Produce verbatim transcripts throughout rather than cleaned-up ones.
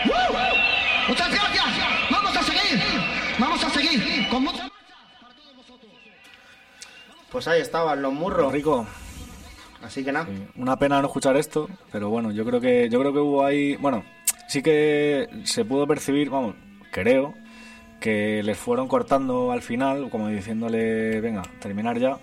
Muchas gracias. Vamos a seguir. Vamos a seguir con mucha marcha para todos vosotros. Pues ahí estaban los murros. Rico. Así que nada. Sí. Una pena no escuchar esto, pero bueno, yo creo que yo creo que hubo ahí, bueno, sí que se pudo percibir, vamos, creo que les fueron cortando al final, como diciéndole, venga, terminar ya.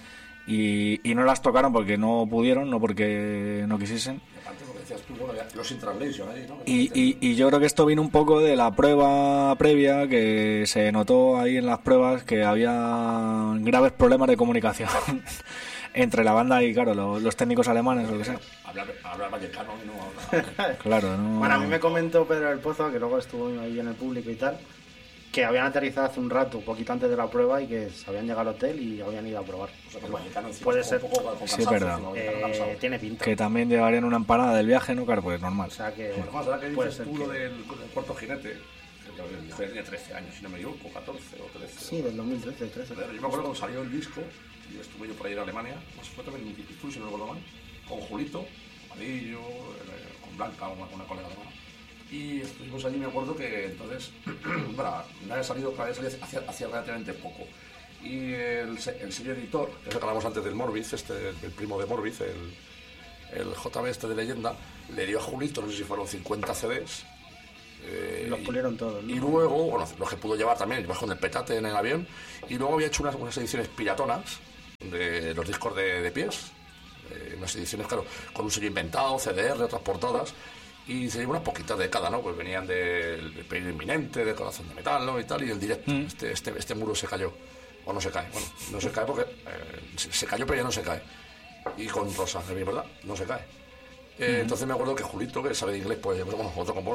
Y, y no las tocaron porque no pudieron, no porque no quisiesen. Antes lo que decías tú, bueno, los intranslation ahí, ¿no? Y, y, y yo creo que esto vino un poco de la prueba previa, que se notó ahí en las pruebas que había graves problemas de comunicación entre la banda y, claro, los, los técnicos alemanes o lo que sea. Hablar, hablar vallecano y no hablar... Claro, no... Bueno, a mí me comentó Pedro del Pozo, que luego estuvo ahí en el público y tal, que habían aterrizado hace un rato, un poquito antes de la prueba, y que se habían llegado al hotel y habían ido a probar. O sea, que el vallecano encima Puede está ser. un poco con Sí, cansancio, verdad. encima, vallecano cansado. Eh, tiene pinta. Que también llevarían una empanada del viaje, ¿no? Claro, pues normal. O sea que Bueno, además, ahora que puede dices ser tú lo que... del, del cuarto jinete, que el hijo ya tenía trece años, si no me equivoco, catorce o trece. Sí, del dos mil trece, trece. Yo me acuerdo cuando salió el disco, y estuve yo por ahí en Alemania, más fue también un Tiki si no recuerdo mal, con Julito, amarillo, eh, con Blanca, una, una colega alemana. Y estuvimos allí, me acuerdo que entonces, bueno, no había salido, había salido hacía, hacía relativamente poco. Y el, el señor editor, que es el que hablamos antes del Morbiz, este, el primo de Morbiz, el, el J B este de leyenda, le dio a Julito, no sé si fueron cincuenta C Ds. Eh, Los pulieron todos, ¿no? Y luego, bueno, los que pudo llevar también, llevas con el petate en el avión, y luego había hecho unas, unas ediciones piratonas de los discos de, de pies, eh, unas ediciones, claro, con un sello inventado, C D R, otras portadas, y se llevó unas poquitas de cada, ¿no? Pues venían del de Peligro Inminente, de Corazón de Metal, ¿no? Y tal, y el directo, mm. este, este, este muro se cayó, o no se cae, bueno, no se cae porque eh, se, se cayó pero ya no se cae, y con Rosa, de verdad, no se cae. Eh, mm. Entonces me acuerdo que Julito, que sabe de inglés, pues bueno, otro como vos,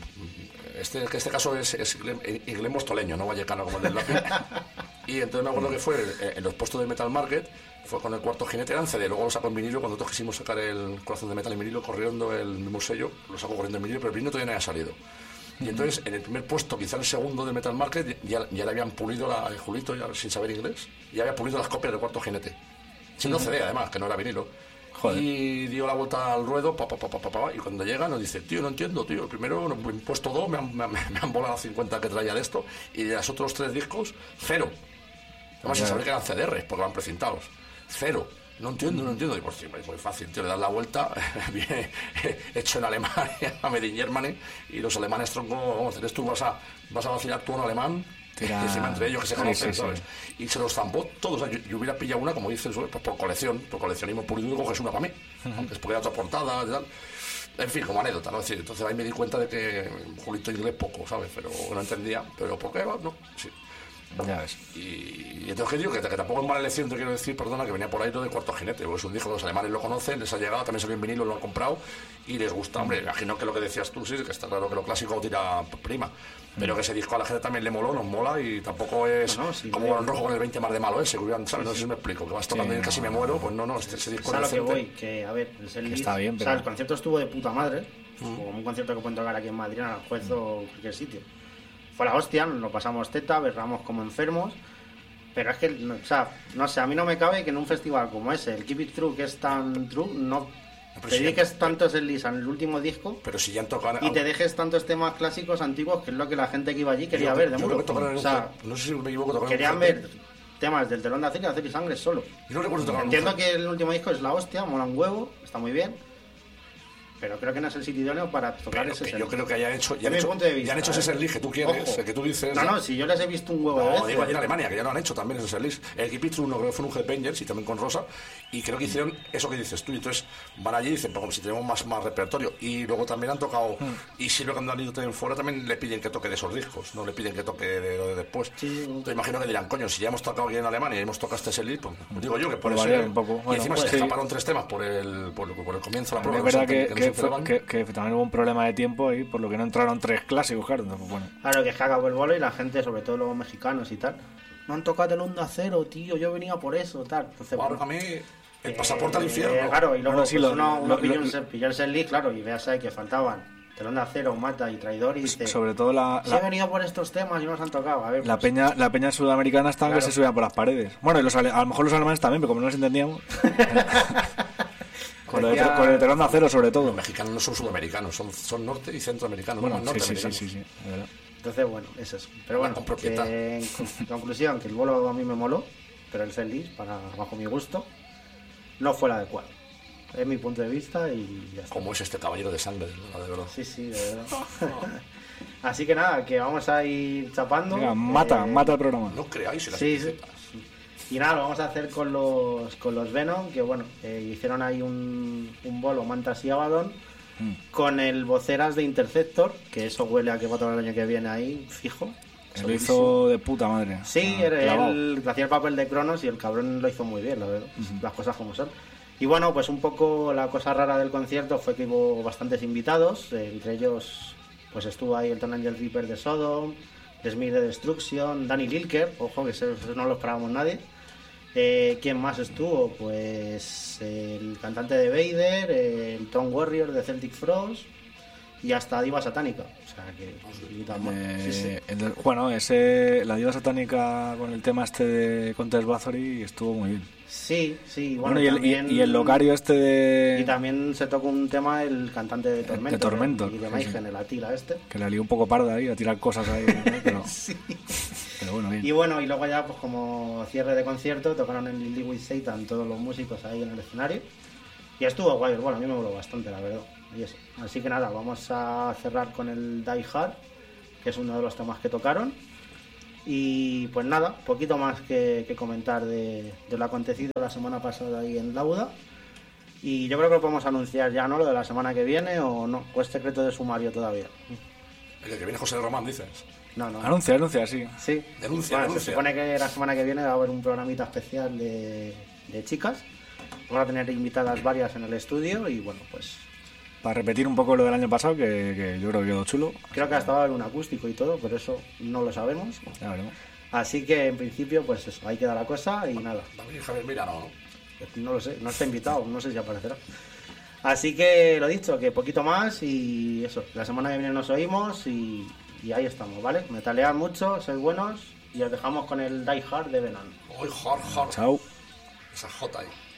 este, que este caso es, es inglés, inglés mostoleño, no vallecano como el del lápiz. Y entonces me acuerdo que fue eh, en los puestos del Metal Market, fue con el cuarto jinete, eran C D, luego lo sacó en vinilo, cuando nosotros quisimos sacar el Corazón de Metal en vinilo, corriendo el mismo sello, lo sacó corriendo en vinilo, pero el vinilo todavía no había salido. Y entonces en el primer puesto, quizá el segundo de Metal Market, ya, ya le habían pulido la, el Julito, ya, sin saber inglés, ya había pulido las copias del cuarto jinete, siendo C D además, que no era vinilo. Joder. Y dio la vuelta al ruedo, pa, pa, pa, pa, pa, pa, y cuando llega nos dice, tío, no entiendo, tío, primero en puesto dos me han, me, me han volado cincuenta que traía de esto, y de los otros tres discos, cero. Además, sin saber que eran C D Rs, porque van precintados. Cero. No entiendo, no entiendo. Y por cierto, es muy fácil, tío, le das la vuelta, viene hecho en Alemania, a Made in Germany, y los alemanes tronco, vamos, eres tú, vas a, vas a vacilar tú a un alemán, Tira... encima entre ellos que se conocen, sí, sí, ¿sabes? Sí. Y se los zampó todos. O sea, yo, yo hubiera pillado una, como dices, pues por colección, por coleccionismo puro y duro, coges una para mí. Uh-huh. Aunque es porque era otra portada y tal. En fin, como anécdota, ¿no? Es decir, entonces ahí me di cuenta de que Julito inglés poco, ¿sabes? Pero no entendía. Pero ¿por qué? No, sí. Ya ves. Y, y entonces, ¿qué digo? Que, que tampoco es mala elección, te quiero decir, perdona, que venía por ahí lo de Cuarto Jinete, porque es un disco que los alemanes lo conocen, les ha llegado, también salió en vinilo, lo han comprado y les gusta. Hombre, imagino que lo que decías tú, sí, que está claro que lo clásico tira prima, pero que ese disco a la gente también le moló, nos mola y tampoco es no, no, sí, como Balón Rojo con el veinte más de malo ese, ¿sabes? Sí, no sé si me explico, que vas tocando sí, y casi no, me muero, pues no, no, este, ese disco es lo que voy, que a ver, el setlist, está bien, pero... o sea, el concierto estuvo de puta madre, mm. como un concierto que pueden tocar aquí en Madrid, en Aranjuez mm. o cualquier sitio. Fue la hostia, nos lo pasamos teta, berramos como enfermos. Pero es que, no, o sea, no sé, a mí no me cabe que en un festival como ese, el Keep It True, que es tan true, no pero te si dediques ya... tanto ese Lisa en el último disco pero si ya han tocado... y te dejes tantos temas clásicos antiguos, que es lo que la gente que iba allí quería yo, ver de yo Muro. O sea, un... no sé si me equivoco, querían ver temas del Telón de Acero y Acero y Sangre solo. Yo no recuerdo tocar Entiendo que el último disco es la hostia, mola un huevo, está muy bien, pero creo que no es el sitio idóneo para tocar pero ese que set. Yo creo que hayan hecho, ya han mi hecho, punto de vista, ya han hecho ¿eh? ese setlist que tú quieres, el que tú dices. No, no, si yo les he visto un huevo no, de veces. digo allí en Alemania, que ya lo han hecho también ese setlist. El Keep It True no creo que fue un Headbangers y también con Rosa, y creo que hicieron eso que dices tú, y entonces van allí y dicen, pues como si tenemos más, más repertorio, y luego también han tocado, mm. y si lo que han ido también fuera también le piden que toque de esos discos, no le piden que toque de lo de después. Sí. Entonces imagino que dirán, coño, si ya hemos tocado aquí en Alemania y hemos tocado este setlist, pues digo yo que por eso. Un poco. Bueno, y encima pues, se sí. escaparon tres temas por el, por, por el comienzo de la prueba. Es verdad que, que, que, no fue, que, que también hubo un problema de tiempo ahí, por lo que no entraron tres clásicos, claro. Entonces, bueno. Claro, que es que acabó el bolo y la gente, sobre todo los mexicanos y tal, no han tocado el Onda Cero, tío, yo venía por eso, tal. Entonces, bueno, bueno, a mí el pasaporte eh, al infierno. Eh, claro, y luego bueno, sí, pues lo, uno, uno lo, pilló, lo, un, pilló el setlist, claro, y veas ahí que faltaban Telón de Acero, Mata y Traidor, y dice, sobre todo la... Si la... he venido por estos temas y no nos han tocado, a ver... La, pues... peña, la peña sudamericana estaba claro. que se subían por las paredes. Bueno, y los ale... a lo mejor los alemanes también, pero como no los entendíamos... Con el, Decía- con el telón de acero, sobre todo. Los mexicanos no son sudamericanos, son, son norte y centroamericanos, Bueno, no más sí, sí, sí, norteamericanos. sí, sí, de verdad. Entonces, bueno, es eso. Pero bueno, Con propiedad. que en con- conclusión, que el bolo a mí me moló, pero el setlist, para bajo mi gusto, no fue el adecuado. Es mi punto de vista y ya está. Como es este caballero de sangre, de verdad. Sí, sí, de verdad. Así que nada, que vamos a ir chapando. Venga, mata, Eh, mata el programa. No creáis en las Sí, sí. etiquetas. Y nada, lo vamos a hacer con los, con los Venom, que bueno, eh, hicieron ahí un, un bolo Mantas y Abaddon Mm. con el voceras de Interceptor, que eso huele a que va todo el año que viene ahí, fijo. Se lo hizo de puta madre. Sí, Ah, era clavado. él hacía el papel de Cronos y el cabrón lo hizo muy bien, la verdad. Las cosas como son. Y bueno, pues un poco la cosa rara del concierto fue que hubo bastantes invitados, eh, entre ellos pues estuvo ahí el Tom Angel Reaper de Sodom, Smith de Destruction, Danny Lilker, ojo que eso, eso no lo esperábamos nadie. Eh, ¿Quién más estuvo? Pues el cantante de Vader, el Tom Warrior de Celtic Frost y hasta Diva Satánica. O sea que invitados más. Eh, Sí, sí. el de- bueno, ese, la diva satánica con el tema este de Contest Bathory estuvo muy bien. Sí, sí, Bueno, bueno, y, el, y- también- y el locario este de... Y también se tocó un tema el cantante de Tormento. de Tormento, Y de sí, Mayhem, sí. el Atila este. Que la lió un poco parda ahí a tirar cosas ahí, ¿no? pero, Sí. pero bueno, bien. Y bueno, y luego ya pues como cierre de concierto tocaron en Lily with Satan todos los músicos ahí en el escenario. Y estuvo guay, bueno, a mí me moló bastante, la verdad. Y eso. Así que nada, vamos a cerrar con el Die Hard, que es uno de los temas que tocaron. Y pues nada, poquito más que, que comentar de, de lo acontecido la semana pasada ahí en Lauda. Y yo creo que lo podemos anunciar ya, ¿no? Lo de la semana que viene o no, o es secreto de sumario todavía. El que viene José Román, dices. No, no. Anuncia, anuncia, sí. Sí. Denuncia, Bueno, denuncia. se supone que la semana que viene va a haber un programita especial de, de chicas. Vamos a tener invitadas varias en el estudio y bueno, pues Para repetir un poco lo del año pasado, que, que yo creo que quedó chulo. creo que hasta va a haber un acústico y todo, pero eso no lo sabemos. Ya veremos. Así que en principio, pues eso, ahí queda la cosa y nada. También Javier Mirano, ¿no? No lo sé, no está invitado, no sé si aparecerá. Así que lo dicho, que poquito más y eso, la semana que viene nos oímos y, y ahí estamos, ¿vale? Metalead mucho, sois buenos y os dejamos con el Die Hard de Venom. Hoy, hard, hard. Chao. Esa J ahí.